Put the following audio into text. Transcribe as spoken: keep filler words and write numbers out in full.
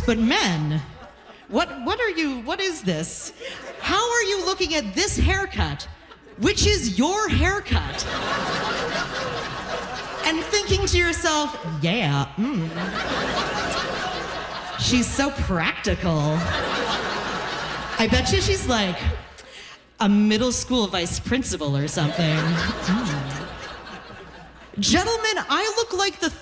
but men, what what are you, what is this? How are you looking at this haircut, which is your haircut, and thinking to yourself, yeah, mm, she's so practical. I bet you she's like a middle school vice principal or something. Mm. Gentlemen, I look like the